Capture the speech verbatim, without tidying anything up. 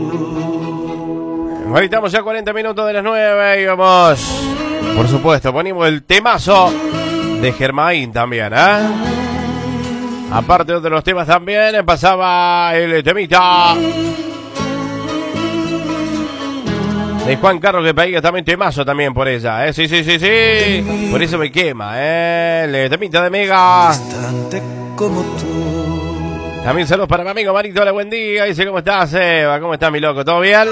Ahí estamos ya cuarenta minutos de las nueve y vamos, por supuesto, ponemos el temazo de Germain también, ¿eh? Aparte de otros temas también, pasaba el temita de Juan Carlos que pedía también temazo también por ella, ¿eh? Sí, sí, sí, sí. Por eso me quema, ¿eh? El temita de Mega. También saludos para mi amigo Marito, hola, buen día. Dice, ¿cómo estás, Eva? ¿Cómo estás, mi loco? ¿Todo bien?